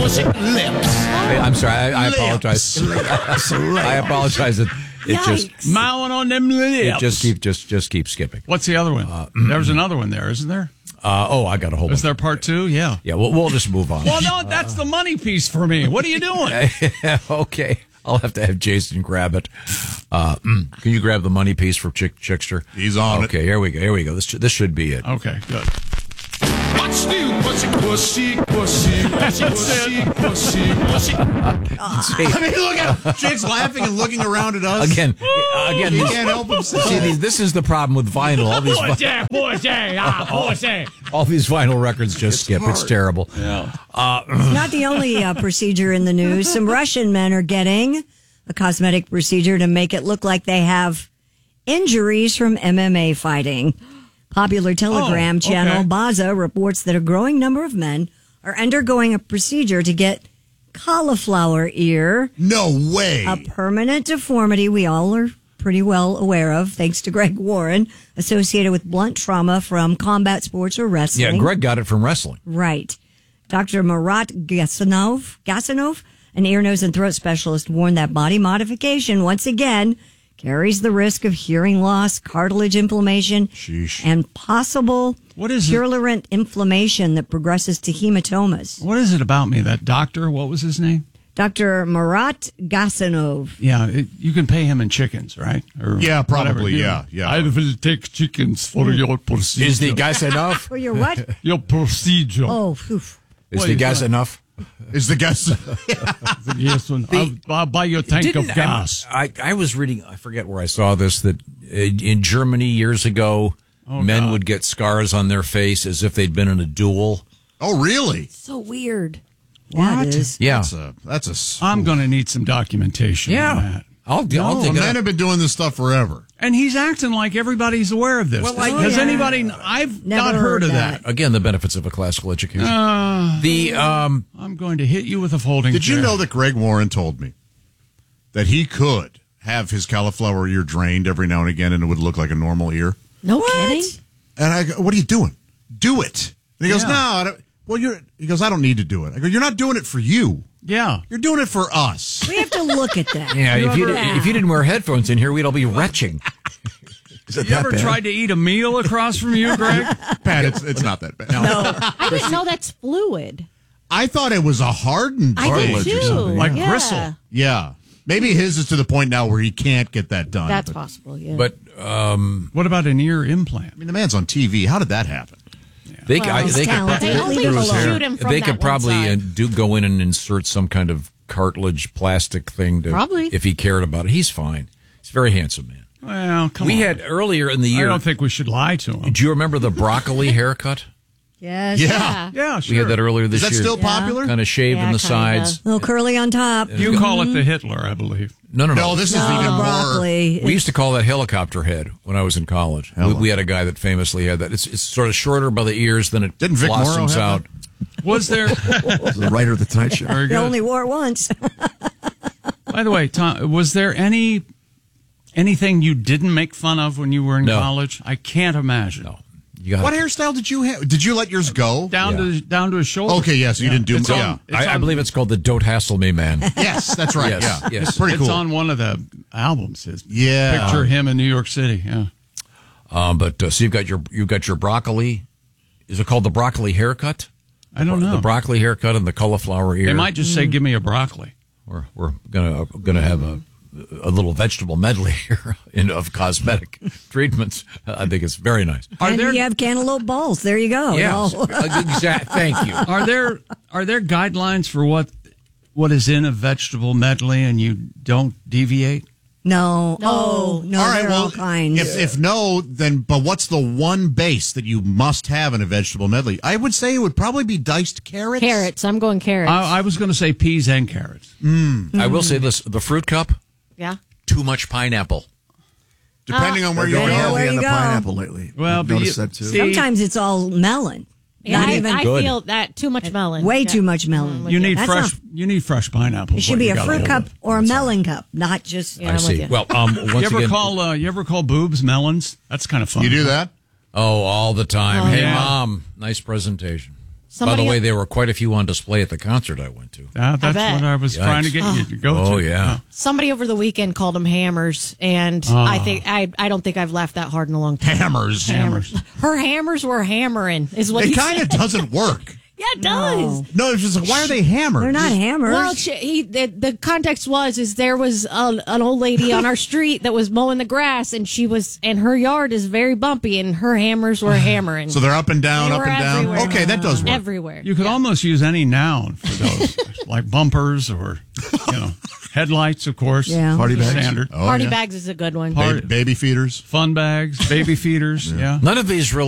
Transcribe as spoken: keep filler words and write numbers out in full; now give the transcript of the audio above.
pussy lips. Hey, I'm sorry. I, I Lips. apologize. Lips. I apologize. It, it just Mowing on them lips. it just keep just just keep skipping. What's the other one? Uh, There's another one there, isn't there? Uh, oh, I got a whole. Is bunch. there part two? Yeah. Yeah, we'll, we'll just move on. Well, no, that's the money piece for me. What are you doing? Okay, I'll have to have Jason grab it. Uh, can you grab the money piece for Chick Chickster? He's on okay, it. Okay, here we go. Here we go. This this should be it. Okay, good. What's new? Pussy, pussy, pussy, pussy, pussy, pussy, pussy. I mean, look at Jake's laughing and looking around at us. Again, again, He these- can't help himself. See, these, this is the problem with vinyl. All these, vi- Pussy, pussy, ah, pussy. all these vinyl records just skip. It's terrible. Yeah. It's not the only uh, procedure in the news. Some Russian men are getting a cosmetic procedure to make it look like they have injuries from M M A fighting. Popular Telegram Oh, channel okay. Baza reports that a growing number of men are undergoing a procedure to get cauliflower ear, No way. a permanent deformity we all are pretty well aware of, thanks to Greg Warren, associated with blunt trauma from combat sports or wrestling. Yeah, Greg got it from wrestling. Right. Doctor Marat Gasanov, Gasanov, an ear, nose, and throat specialist, warned that body modification, once again, carries the risk of hearing loss, cartilage inflammation, Sheesh. and possible What is it? purulent inflammation that progresses to hematomas. What is it about me? That doctor, what was his name? Doctor Marat Gasanov. Yeah, it, you can pay him in chickens, right? Or Yeah, probably, whatever. You- yeah, yeah. I will take chickens for your procedure. Is the gas enough? For your what? Your procedure. Oh, phew. Is What the is gas that? enough? Is the guess? Yes, one. I'll, I'll buy you a tank Didn't- of gas. I, I was reading, I forget where I saw this, that uh, in Germany years ago, Oh, men God. would get scars on their face as if they'd been in a duel. Oh, really? So weird. What? That is. Yeah. That's a. That's a s- I'm going to need some documentation on Yeah. that. I'll, I'll No, dig it men up. have been doing this stuff forever. And he's acting like everybody's aware of this. Well, I- Has yeah. anybody? I've Never not heard, heard of that. that. Again, the benefits of a classical education. the um, I'm going to hit you with a folding Did you chair. know that Greg Warren told me that he could have his cauliflower ear drained every now and again, and it would look like a normal ear? No kidding? And I go, "What are you doing? Do it." And he goes, Yeah. "No, I don't." Well, you're. He goes, "I don't need to do it." I go, "You're not doing it for you. Yeah. You're doing it for us." We have to look at that. yeah, if you, ever- did, if you didn't wear headphones in here, we'd all be retching. Is it You ever tried to eat a meal across from you, Greg? Pat, it's it's not that bad. I didn't know that's fluid. I thought it was a hardened I did cartilage or too. something. Like yeah. gristle. Yeah, maybe his is to the point now where he can't get that done. That's but- possible. Yeah. But um, What about an ear implant? I mean, the man's on T V. How did that happen? they, Well, I, he's they could, talented. pro- they only Leave him alone. shoot him from they that could one probably uh, side. do go in and insert some kind of cartilage plastic thing to Probably. if he cared about it. He's fine. He's a very handsome man. Well, come we on. had earlier in the I year. don't think we should lie to him. Do you remember the broccoli haircut? Yes. Yeah. Yeah, sure. We had that earlier this Is that year. still popular? Kind of shaved Yeah, in the kinda. sides. A little curly on top. You call it the Hitler, I believe. No, no, no. No, this is No, even more. broccoli. We used to call that helicopter head when I was in college. We, we had a guy that famously had that. It's, it's sort of shorter by the ears, then it Didn't Vic Morrow blossoms have out. Was there? The writer of the Tonight Show. Very You good. only wore it once. By the way, Tom, was there any anything you didn't make fun of when you were in No. college? I can't imagine. No, you got What hairstyle did you have? Did you let yours go? Down Yeah. to down to his shoulder. Okay, yes, you didn't do. It's Yeah, on- it's I, I on- believe it's called the "Don't Hassle Me, Man." yes, that's right. Yes, yeah, yes. it's pretty It's cool. on one of the albums. His Yeah. picture him in New York City. Yeah. Um, but uh, so you've got your you've got your broccoli. Is it called the broccoli haircut? I don't know. The broccoli haircut and the cauliflower ear. They might just say, "Give me a broccoli." We're we're gonna gonna have a a little vegetable medley here in, of cosmetic treatments. I think it's very nice. Are and there you have cantaloupe balls. There you go. Yeah, All- exact. Thank you. are there are there guidelines for what what is in a vegetable medley, and you don't deviate? No. No. Oh, no. all right, there are well, all kinds. if if no, then but what's the one base that you must have in a vegetable medley? I would say it would probably be diced carrots. Carrots. I'm going carrots. I, I was going to say peas and carrots. I will say this: the fruit cup, yeah. too much pineapple. depending on where They're you going Yeah, go. where heavy on you the go. pineapple lately. Well, I've but noticed you- that too. see- Sometimes it's all melon. Yeah, Not I, even I Good. feel that too much melon. way Yeah. too much melon. You need That's fresh. not- you need fresh pineapple. It is should what be you a gotta fruit do. cup or a melon cup, not just. Yeah, I I'm see. with you. Well, um, once You ever again, call uh, you ever call boobs melons? That's kind of fun. You do that? oh, all the time. Oh, Hey, yeah. mom, nice presentation. Somebody By the way, there were quite a few on display at the concert I went to. Uh, that's bet. what I was Yikes. trying to get you to go Oh, to. yeah. somebody over the weekend called them hammers, and I think I I don't think I've laughed that hard in a long time. Hammers. Hammers. Her hammers were hammering, is what It he kind of said. doesn't work. Yeah, it does. No, it's just like, why are they hammers? They're not hammers. Well, she, he the, the context was is there was a, an old lady on our street that was mowing the grass, and she was and her yard is very bumpy, and her hammers were hammering. So they're up and down, They up were and down. everywhere. Okay, that does work. everywhere. You could almost use any noun for those, like bumpers or, you know, headlights, of course. Yeah. Party bags. Standard. Oh, Party yeah. bags is a good one. Party- Baby, baby feeders. Fun bags, baby feeders. Yeah. None of these really